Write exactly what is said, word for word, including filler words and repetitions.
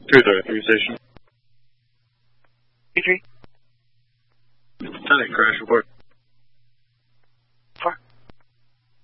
two thirty-three station. three three. Static crash report.